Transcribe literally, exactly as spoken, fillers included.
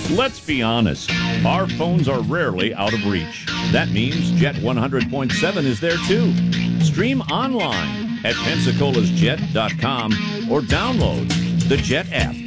Let's be honest, our phones are rarely out of reach. That means Jet one hundred point seven is there too. Stream online at Pensacola's Jet dot com or download the Jet app.